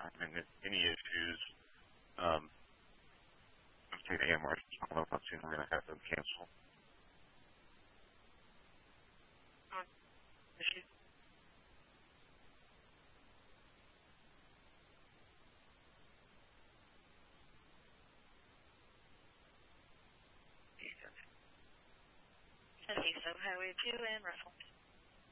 and any issues, um, I'm saying AMR, I don't know if I'm saying we're going to have them cancel. Issues? Southeast Ohio 2 and Russell.